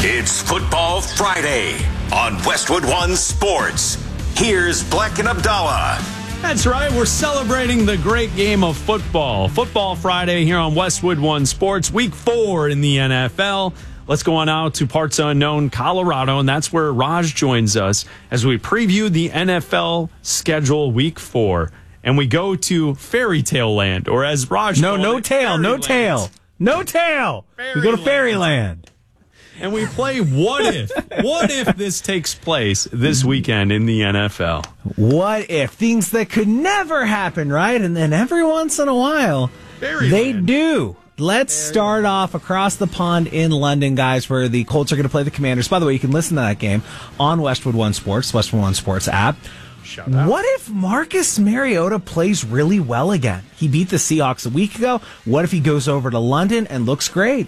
It's Football Friday on Westwood One Sports. Here's Black and Abdallah. That's right. We're celebrating the great game of football. Football Friday here on Westwood One Sports. Week 4 in the NFL. Let's go on out to parts unknown Colorado, and that's where Raj joins us as we preview the NFL schedule Week 4. And we go to Fairy Tale Land, or as Raj No tail. We go to Fairyland. And we play What If. What if this takes place this weekend in the NFL? What if? Things that could never happen, right? And then every once in a while, they do. Let's start off across the pond in London, guys, where the Colts are going to play the Commanders. By the way, you can listen to that game on Westwood One Sports, Westwood One Sports app. Shout out. What if Marcus Mariota plays really well again? He beat the Seahawks a week ago. What if he goes over to London and looks great?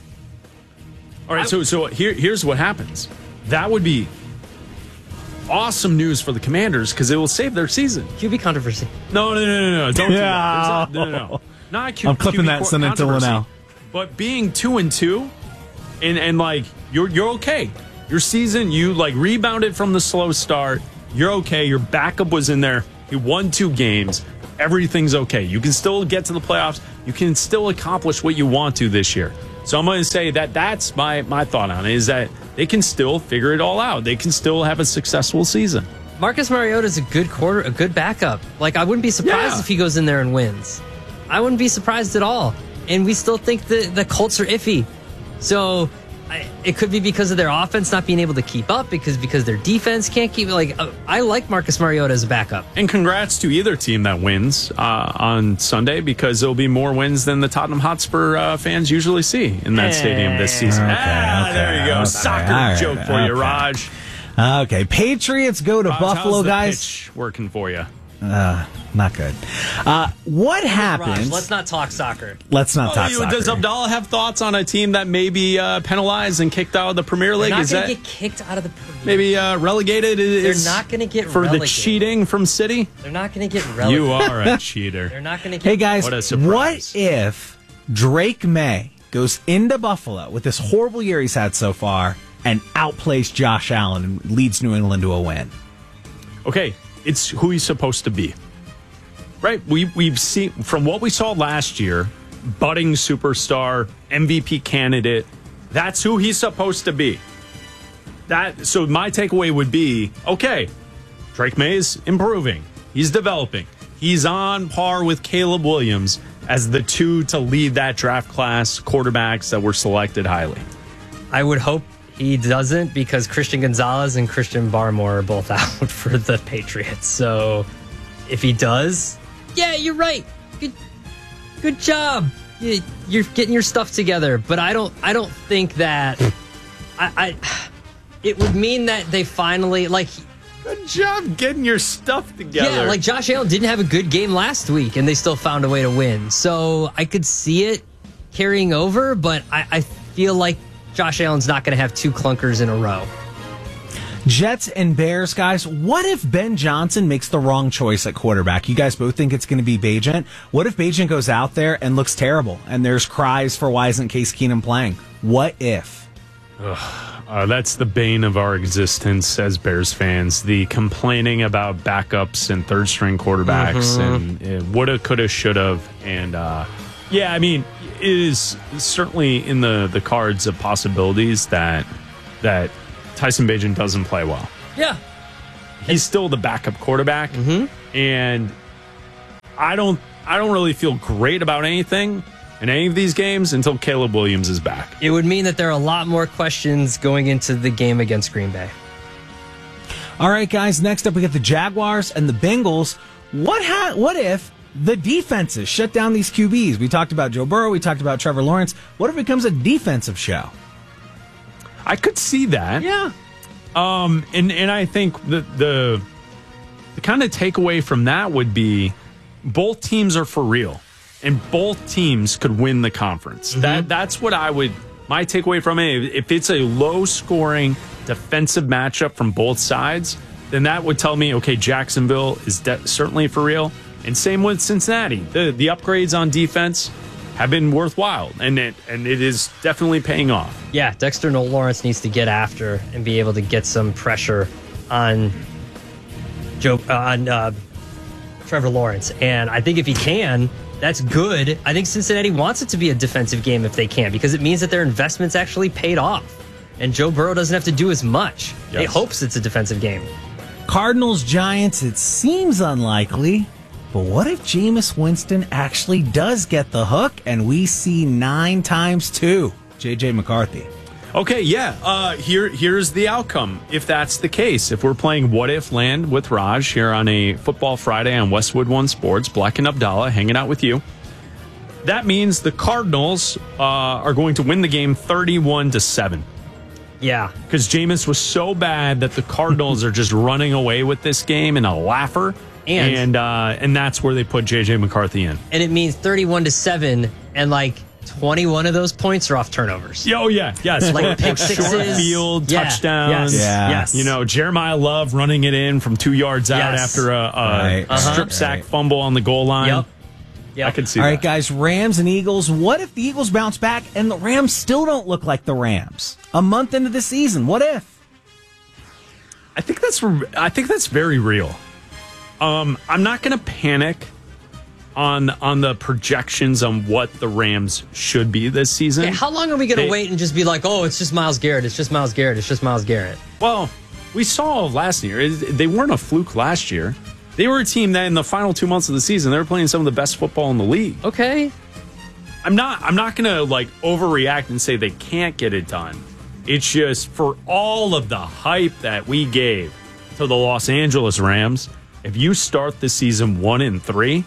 All right, so here's what happens. That would be awesome news for the Commanders because it will save their season. QB controversy. No. Don't do that. No. Not QB. I'm clipping that sentence now. But being 2-2, and like you're okay. Your season, you like rebounded from the slow start. You're okay. Your backup was in there. He won 2 games. Everything's okay. You can still get to the playoffs. You can still accomplish what you want to this year. So I'm going to say that's my thought on it, is that they can still figure it all out. They can still have a successful season. Marcus Mariota is a good backup. Like, I wouldn't be surprised if he goes in there and wins. I wouldn't be surprised at all. And we still think the Colts are iffy. So it could be because of their offense not being able to keep up, because their defense can't keep. Like, I like Marcus Mariota as a backup. And congrats to either team that wins on Sunday, because there'll be more wins than the Tottenham Hotspur fans usually see in that stadium this season. There you go. Soccer joke for you, Raj. Okay, Patriots go to Buffalo, how's the guys. pitch working for you? Not good. What happens? Raj, let's not talk soccer. Let's not talk soccer. Does Abdallah have thoughts on a team that may be penalized and kicked out of the Premier League? They're not going to get kicked out of the Premier League. Maybe relegated? They're not going to get for relegated. the cheating from City? They're not going to get relegated. You are a cheater. They're not going to get. Hey guys, what a surprise. What if Drake May goes into Buffalo with this horrible year he's had so far and outplays Josh Allen and leads New England to a win? Okay, it's who he's supposed to be. Right, we've seen from what we saw last year, budding superstar, MVP candidate. That's who he's supposed to be. So my takeaway would be, okay, Drake May is improving. He's developing. He's on par with Caleb Williams as the 2 to lead that draft class quarterbacks that were selected highly. I would hope he doesn't, because Christian Gonzalez and Christian Barmore are both out for the Patriots. So if he does, yeah, you're right. Good job. You're getting your stuff together. But I don't think that it would mean that they finally, like, good job getting your stuff together. Yeah, like Josh Allen didn't have a good game last week and they still found a way to win. So I could see it carrying over, but I feel like Josh Allen's not going to have 2 clunkers in a row. Jets and Bears, guys. What if Ben Johnson makes the wrong choice at quarterback? You guys both think it's going to be Bagent. What if Bagent goes out there and looks terrible and there's cries for why isn't Case Keenum playing? What if? That's the bane of our existence as Bears fans. The complaining about backups and third-string quarterbacks and woulda, coulda, shoulda. And, yeah, I mean, it is certainly in the cards of possibilities that Tyson Bagent doesn't play well. Yeah. He's still the backup quarterback. And I don't really feel great about anything in any of these games until Caleb Williams is back. It would mean that there are a lot more questions going into the game against Green Bay. All right, guys, next up we get the Jaguars and the Bengals. What if the defenses shut down these QBs? We talked about Joe Burrow. We talked about Trevor Lawrence. What if it becomes a defensive show? I could see that. Yeah. And I think the kind of takeaway from that would be both teams are for real, and both teams could win the conference. That's what my takeaway from it. If it's a low scoring defensive matchup from both sides, then that would tell me, okay, Jacksonville is certainly for real. And same with Cincinnati. The upgrades on defense have been worthwhile, and it is definitely paying off. Yeah, Dexter Lawrence needs to get after and be able to get some pressure on Trevor Lawrence. And I think if he can, that's good. I think Cincinnati wants it to be a defensive game if they can, because it means that their investments actually paid off. And Joe Burrow doesn't have to do as much. Yes. He hopes it's a defensive game. Cardinals, Giants, it seems unlikely. But what if Jameis Winston actually does get the hook and we see 9 times 2? J.J. McCarthy. Okay, yeah. Here's the outcome. If that's the case, if we're playing What If Land with Raj here on a Football Friday on Westwood One Sports, Black and Abdallah hanging out with you, that means the Cardinals are going to win the game 31-7. Yeah. Because Jameis was so bad that the Cardinals are just running away with this game in a laugher. And that's where they put J.J. McCarthy in. And it means 31-7, and like 21 of those points are off turnovers. Oh, yeah. Yes. Like pick sixes. Short field, touchdowns. Yes. You know, Jeremiah Love running it in from 2 yards out after a strip sack fumble on the goal line. Yep. I can see that. All that. right, guys, Rams and Eagles. What if the Eagles bounce back and the Rams still don't look like the Rams a month into the season? What if? I think that's very real. I'm not going to panic on the projections on what the Rams should be this season. Okay, how long are we going to wait and just be like, oh, it's just Myles Garrett, it's just Myles Garrett, it's just Myles Garrett? Well, we saw last year. They weren't a fluke last year. They were a team that in the final 2 months of the season, they were playing some of the best football in the league. Okay. I'm not going to like overreact and say they can't get it done. It's just for all of the hype that we gave to the Los Angeles Rams, if you start the season 1-3,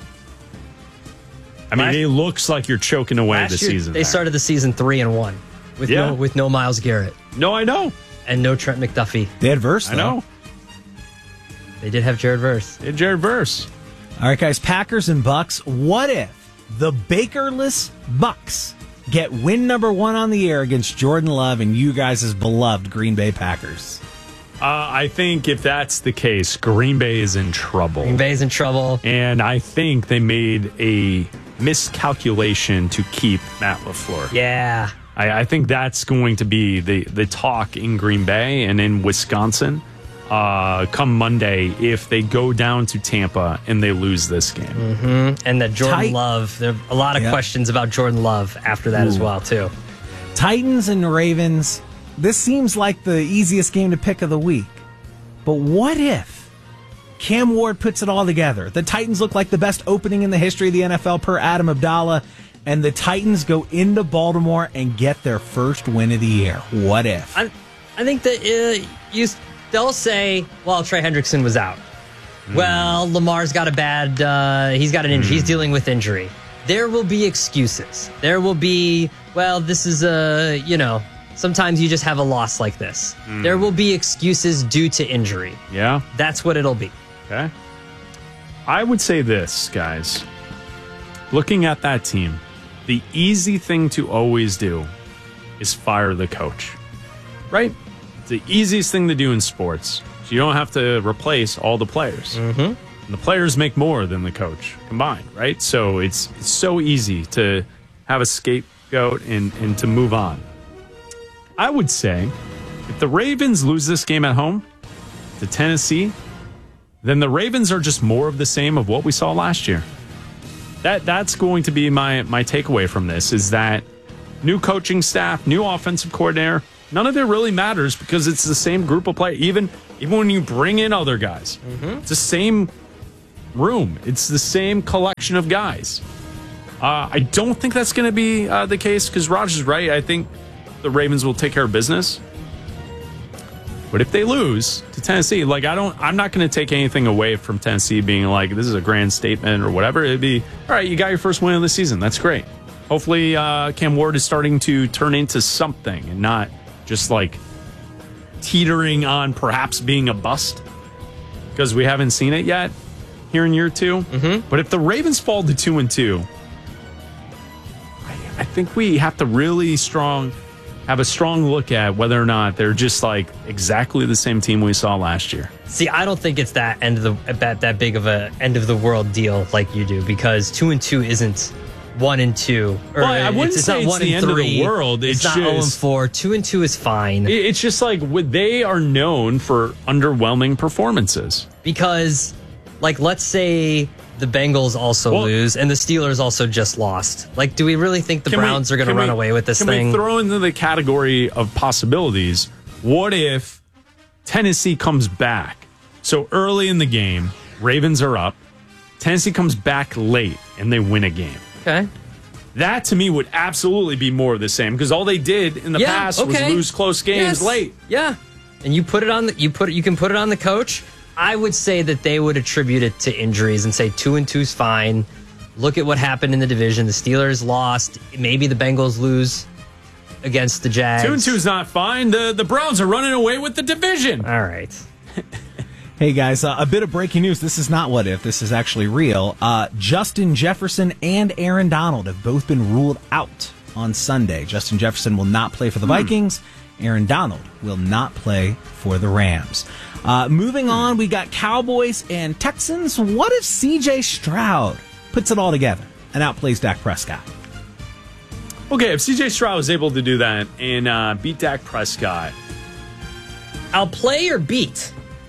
I mean, it looks like you're choking away the season. They started the season 3-1 with no Myles Garrett. No, I know. And no Trent McDuffie. They had Verse, though. I know. They did have Jared Verse. They had Jared Verse. All right, guys, Packers and Bucks. What if the Bakerless Bucks get win number 1 on the year against Jordan Love and you guys' beloved Green Bay Packers? I think if that's the case, Green Bay is in trouble. Green Bay's in trouble. And I think they made a miscalculation to keep Matt LaFleur. Yeah. I think that's going to be the talk in Green Bay and in Wisconsin come Monday if they go down to Tampa and they lose this game. Mm-hmm. And that Jordan Love, there are a lot of questions about Jordan Love after that as well, too. Titans and Ravens, this seems like the easiest game to pick of the week. But what if Cam Ward puts it all together? The Titans look like the best opening in the history of the NFL per Adam Abdallah, and the Titans go into Baltimore and get their first win of the year. What if? I think that they'll say, well, Trey Hendrickson was out. Well, Lamar's got he's got an injury. He's dealing with injury. There will be excuses. There will be, well, this is sometimes you just have a loss like this. There will be excuses due to injury. Yeah. That's what it'll be. Okay. I would say this, guys. Looking at that team, the easy thing to always do is fire the coach. Right? It's the easiest thing to do in sports. So you don't have to replace all the players. Mm-hmm. And the players make more than the coach combined, right? So it's so easy to have a scapegoat and to move on. I would say if the Ravens lose this game at home to Tennessee, then the Ravens are just more of the same of what we saw last year. That's going to be my takeaway from this, is that new coaching staff, new offensive coordinator, none of it really matters because it's the same group of players. Even when you bring in other guys, it's the same room. It's the same collection of guys. I don't think that's going to be the case because Raj is right. I think the Ravens will take care of business. But if they lose to Tennessee, I'm not going to take anything away from Tennessee being like, this is a grand statement or whatever. It'd be, all right, you got your first win of the season. That's great. Hopefully Cam Ward is starting to turn into something and not just like teetering on perhaps being a bust, because we haven't seen it yet here in year 2. Mm-hmm. But if the Ravens fall to 2-2, I think we have to really have a strong look at whether or not they're just like exactly the same team we saw last year. See, I don't think it's that big of a end of the world deal like you do, because 2-2 isn't 1-2. Well, I wouldn't say not it's 1 the and end of 3. the world. It's not just 0-4. 2-2 is fine. It's just like they are known for underwhelming performances. Because, like, let's say the Bengals also lose and the Steelers also just lost. Like, do we really think the Browns are going to run away with this thing? Can we throw into the category of possibilities? What if Tennessee comes back? So early in the game, Ravens are up. Tennessee comes back late and they win a game. Okay. That to me would absolutely be more of the same because all they did in the past was lose close games late. Yeah. And you put it on you can put it on the coach. I would say that they would attribute it to injuries and say 2-2 is fine. Look at what happened in the division. The Steelers lost. Maybe the Bengals lose against the Jags. 2-2 is not fine. The Browns are running away with the division. All right. Hey guys, a bit of breaking news. This is not what if. This is actually real. Justin Jefferson and Aaron Donald have both been ruled out on Sunday. Justin Jefferson will not play for the Vikings. Aaron Donald will not play for the Rams. Moving on, we got Cowboys and Texans. What if C.J. Stroud puts it all together and outplays Dak Prescott? Okay, if C.J. Stroud was able to do that and beat Dak Prescott. Outplay or beat?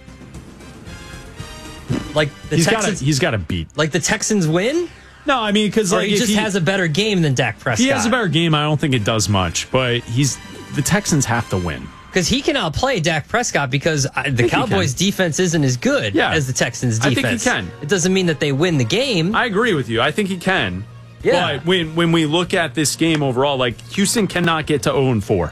Like the Texans, he's got to beat. Like the Texans win? No, I mean because like he just has a better game than Dak Prescott. He has a better game. I don't think it does much, but the Texans have to win because he can outplay Dak Prescott because the Cowboys' defense isn't as good as the Texans' defense. I think he can. It doesn't mean that they win the game. I agree with you. I think he can. Yeah. But when we look at this game overall, like Houston cannot get to 0-4.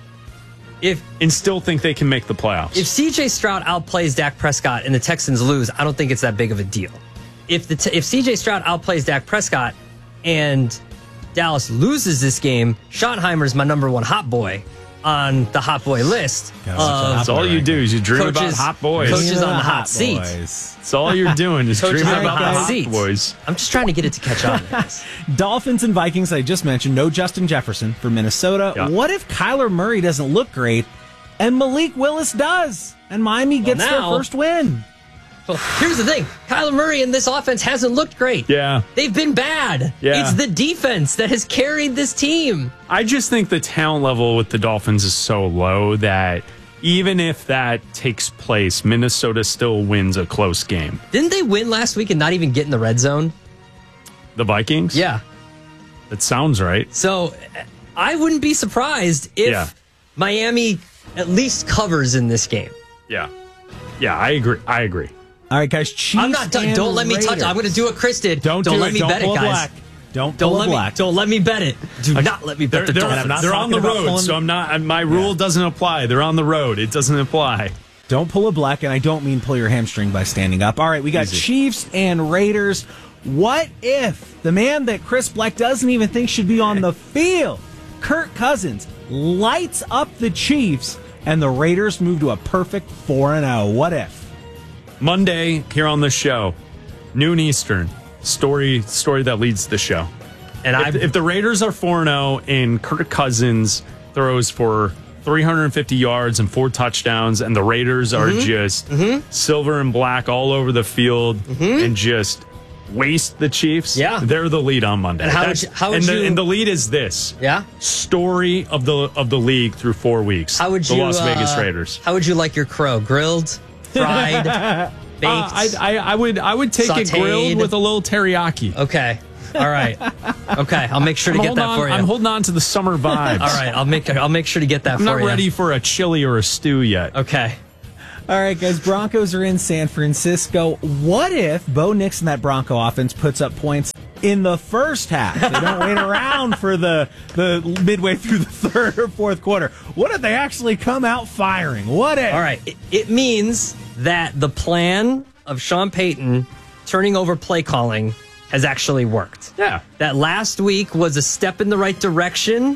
And still think they can make the playoffs. If C.J. Stroud outplays Dak Prescott and the Texans lose, I don't think it's that big of a deal. If C.J. Stroud outplays Dak Prescott and Dallas loses this game, Schottenheimer's my number one hot boy on the hot boy list. That's all you do is you dream about hot boys. Coaches on the hot seat. That's all you're doing is dreaming about the hot boys. I'm just trying to get it to catch on. Dolphins and Vikings, I just mentioned. No Justin Jefferson for Minnesota. Yeah. What if Kyler Murray doesn't look great and Malik Willis does? And Miami gets their first win. Well, here's the thing. Kyler Murray in this offense hasn't looked great. Yeah. They've been bad. Yeah. It's the defense that has carried this team. I just think the talent level with the Dolphins is so low that even if that takes place, Minnesota still wins a close game. Didn't they win last week and not even get in the red zone? The Vikings? Yeah. That sounds right. So I wouldn't be surprised if Miami at least covers in this game. Yeah. Yeah, I agree. All right, guys. Chiefs. I'm not done. Don't let me touch it. I'm going to do what Chris did. Don't let me bet it, guys. Don't let me bet it. Do not let me bet the Dolphins. They're on the road, so I'm not. My rule doesn't apply. They're on the road. It doesn't apply. Don't pull a black, and I don't mean pull your hamstring by standing up. All right, we got Chiefs and Raiders. What if the man that Chris Black doesn't even think should be on the field, Kirk Cousins, lights up the Chiefs, and the Raiders move to a perfect 4-0? What if? Monday here on the show, noon Eastern, story that leads the show. And if the Raiders are 4-0 and Kirk Cousins throws for 350 yards and 4 touchdowns, and the Raiders are just silver and black all over the field and just waste the Chiefs, they're the lead on Monday. And and the lead is this. Yeah. Story of the league through 4 weeks. How would the Las Vegas Raiders. How would you like your crow? Grilled? Fried, baked, I would take sauteed. it grilled with a little teriyaki. Okay, all right. Okay, I'll make sure to get that for you. I'm holding on to the summer vibes. All right, I'll make sure to get that for you. I'm not ready for a chili or a stew yet. Okay. All right, guys. Broncos are in San Francisco. What if Bo Nix and that Bronco offense puts up points in the first half? They don't wait around for the midway through the third or fourth quarter. What if they actually come out firing? What if? All right. It means that the plan of Sean Payton turning over play calling has actually worked. Yeah. That last week was a step in the right direction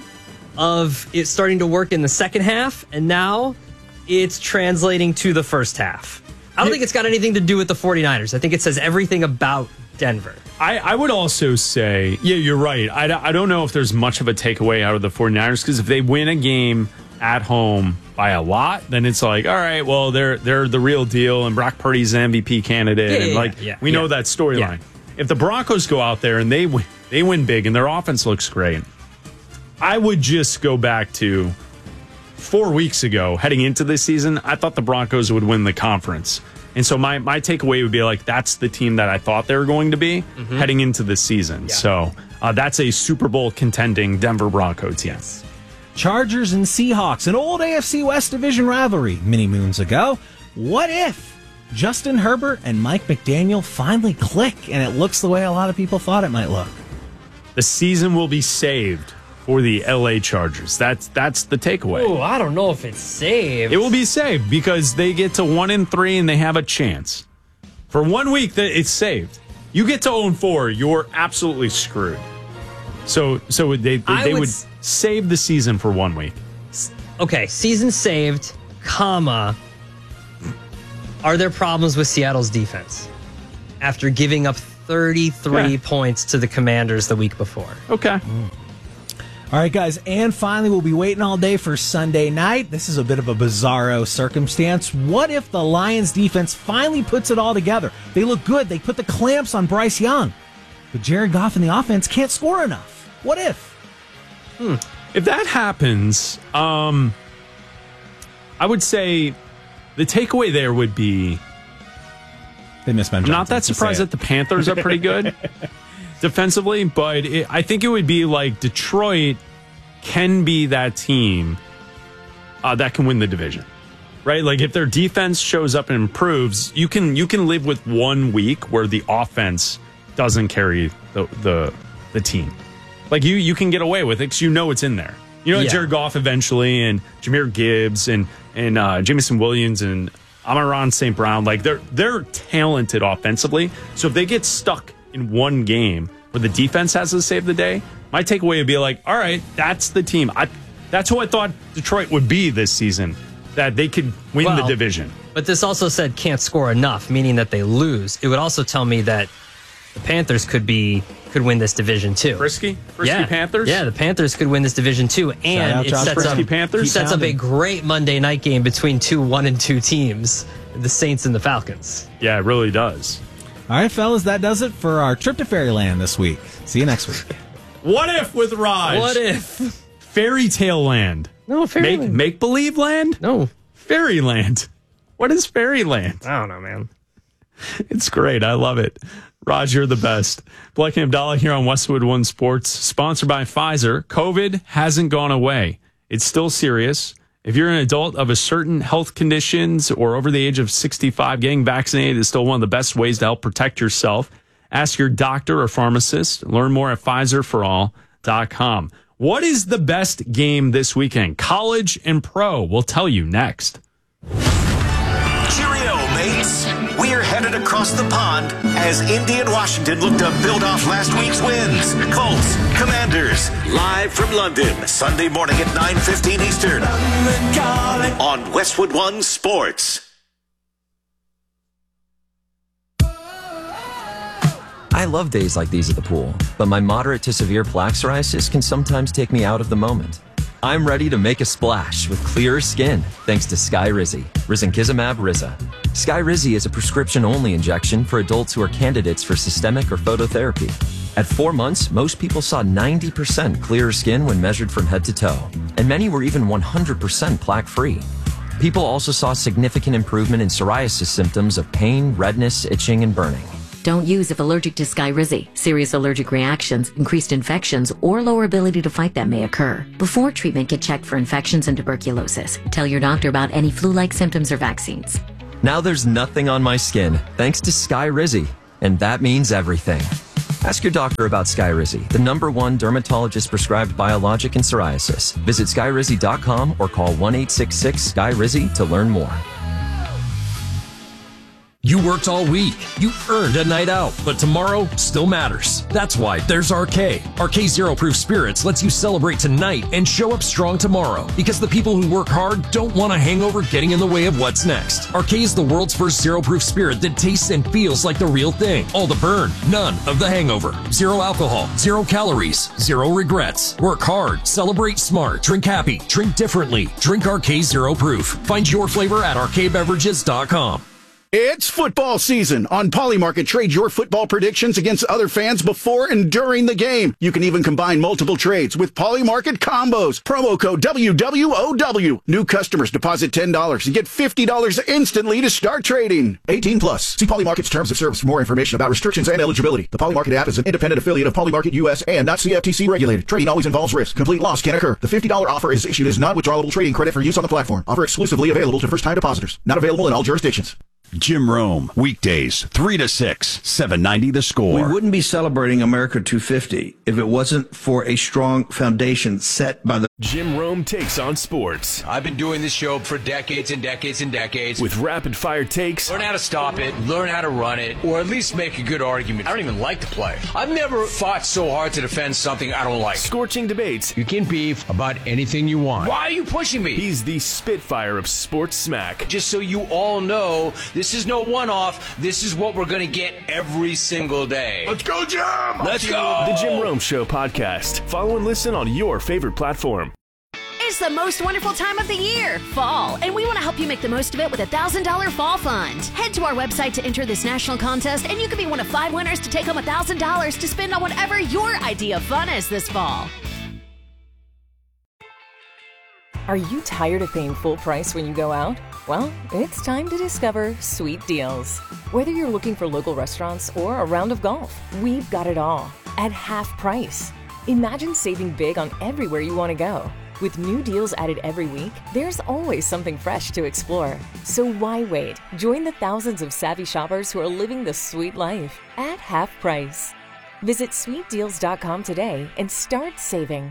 of it starting to work in the second half, and now it's translating to the first half. I don't think it's got anything to do with the 49ers. I think it says everything about Denver. I would also say, yeah, you're right. I don't know if there's much of a takeaway out of the 49ers, because if they win a game at home by a lot, then it's like, all right, well, they're the real deal, and Brock Purdy's an MVP candidate. We know that storyline. Yeah. If the Broncos go out there and they They win big, and their offense looks great. I would just go back to 4 weeks ago, heading into this season, I thought the Broncos would win the conference. And so my takeaway would be like, that's the team that I thought they were going to be heading into the season. Yeah. So that's a Super Bowl contending Denver Bronco team. Yes. Chargers and Seahawks, an old AFC West division rivalry many moons ago. What if Justin Herbert and Mike McDaniel finally click and it looks the way a lot of people thought it might look? The season will be saved for the LA Chargers. That's the takeaway. Oh, I don't know if it's saved. It will be saved because they get to 1-3 and they have a chance. For 1 week, it's saved. You get to 0-4, you're absolutely screwed. So they would save the season for 1 week. Okay, season saved, comma. Are there problems with Seattle's defense after giving up 33 points to the Commanders the week before? Okay. All right, guys, and finally, we'll be waiting all day for Sunday night. This is a bit of a bizarro circumstance. What if the Lions defense finally puts it all together? They look good. They put the clamps on Bryce Young. But Jared Goff and the offense can't score enough. What if? If that happens, I would say the takeaway there would be they miss Ben Johnson. I'm not that surprised that the Panthers are pretty good defensively, but I think it would be like Detroit can be that team that can win the division, right? Like if their defense shows up and improves, you can live with 1 week where the offense doesn't carry the team. Like you can get away with it because you know it's in there. You know, Jared Goff eventually, and Jahmyr Gibbs and Jameson Williams and Amon-Ra St. Brown, like they're talented offensively. So if they get stuck in one game where the defense has to save the day, my takeaway would be like, all right, that's the team. That's who I thought Detroit would be this season, that they could win the division. But this also said can't score enough, meaning that they lose. It would also tell me that the Panthers could win this division too. Frisky Panthers? Yeah, the Panthers could win this division too. And it sets up a great Monday night game between 2 1-2 teams, the Saints and the Falcons. Yeah, it really does. All right, fellas, that does it for our trip to Fairyland this week. See you next week. What if with Raj? What if? Fairy Tale Land. No, Fairyland. Make-believe land? No. Fairyland. What is Fairyland? I don't know, man. It's great. I love it. Raj, you're the best. Black and Abdallah here on Westwood One Sports, sponsored by Pfizer. COVID hasn't gone away. It's still serious. If you're an adult of a certain health conditions or over the age of 65, getting vaccinated is still one of the best ways to help protect yourself. Ask your doctor or pharmacist. Learn more at PfizerForAll.com. What is the best game this weekend? College and pro. We'll tell you next. Cheerio, mates. We're headed across the pond as Indy and Washington look to build off last week's wins. Colts, Commanders, live from London, Sunday morning at 9:15 Eastern on Westwood One Sports. I love days like these at the pool, but my moderate to severe plaque psoriasis can sometimes take me out of the moment. I'm ready to make a splash with clearer skin thanks to Skyrizi, risankizumab Riza. Skyrizi is a prescription-only injection for adults who are candidates for systemic or phototherapy. At 4 months, most people saw 90% clearer skin when measured from head to toe, and many were even 100% plaque-free. People also saw significant improvement in psoriasis symptoms of pain, redness, itching, and burning. Don't use if allergic to Skyrizi. Serious allergic reactions, increased infections, or lower ability to fight them may occur. Before treatment, get checked for infections and tuberculosis. Tell your doctor about any flu-like symptoms or vaccines. Now there's nothing on my skin thanks to Skyrizi, and that means everything. Ask your doctor about Skyrizi, the #1 dermatologist-prescribed biologic in psoriasis. Visit Skyrizi.com or call 1-866-SKY-RIZI to learn more. You worked all week. You earned a night out, but tomorrow still matters. That's why there's RK. RK Zero Proof Spirits lets you celebrate tonight and show up strong tomorrow, because the people who work hard don't want a hangover getting in the way of what's next. RK is the world's first zero proof spirit that tastes and feels like the real thing. All the burn, none of the hangover. Zero alcohol, 0 calories, 0 regrets. Work hard, celebrate smart, drink happy, drink differently. Drink RK Zero Proof. Find your flavor at rkbeverages.com. It's football season. On Polymarket, trade your football predictions against other fans before and during the game. You can even combine multiple trades with Polymarket combos. Promo code WWOW. New customers deposit $10 and get $50 instantly to start trading. 18 plus. See Polymarket's terms of service for more information about restrictions and eligibility. The Polymarket app is an independent affiliate of Polymarket US and not CFTC regulated. Trading always involves risk. Complete loss can occur. The $50 offer is issued as non-withdrawable trading credit for use on the platform. Offer exclusively available to first-time depositors. Not available in all jurisdictions. Jim Rome, weekdays, 3 to 6, 790 The Score. We wouldn't be celebrating America 250 if it wasn't for a strong foundation set by the... Jim Rome takes on sports. I've been doing this show for decades and decades and decades. With rapid-fire takes. Learn how to stop it, learn how to run it, or at least make a good argument. I don't even like to play. I've never fought so hard to defend something I don't like. Scorching debates. You can beef about anything you want. Why are you pushing me? He's the Spitfire of sports smack. Just so you all know, this is no one-off. This is what we're going to get every single day. Let's go, Jim! Let's go! The Jim Rome Show podcast. Follow and listen on your favorite platform. It's the most wonderful time of the year, fall, and we want to help you make the most of it with a $1,000 fall fund. Head to our website to enter this national contest, and you could be one of 5 winners to take home $1,000 to spend on whatever your idea of fun is this fall. Are you tired of paying full price when you go out? Well, it's time to discover Sweet Deals. Whether you're looking for local restaurants or a round of golf, we've got it all at half price. Imagine saving big on everywhere you want to go. With new deals added every week, there's always something fresh to explore. So why wait? Join the thousands of savvy shoppers who are living the sweet life at half price. Visit sweetdeals.com today and start saving.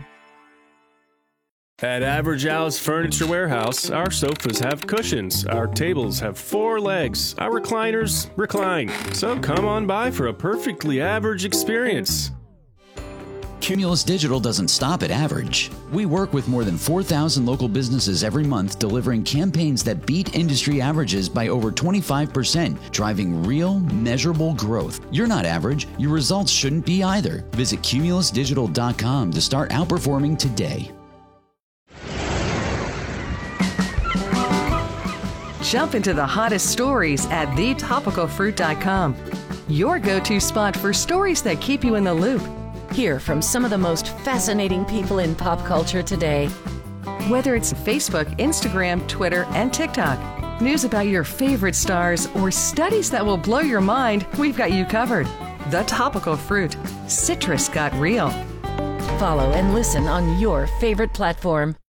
At Average Al's Furniture Warehouse, our sofas have cushions, our tables have 4 legs, our recliners recline. So come on by for a perfectly average experience. Cumulus Digital doesn't stop at average. We work with more than 4,000 local businesses every month, delivering campaigns that beat industry averages by over 25%, driving real, measurable growth. You're not average. Your results shouldn't be either. Visit cumulusdigital.com to start outperforming today. Jump into the hottest stories at thetopicalfruit.com. Your go-to spot for stories that keep you in the loop. Hear from some of the most fascinating people in pop culture today. Whether it's Facebook, Instagram, Twitter, and TikTok, news about your favorite stars, or studies that will blow your mind, we've got you covered. The Topical Fruit. Citrus got real. Follow and listen on your favorite platform.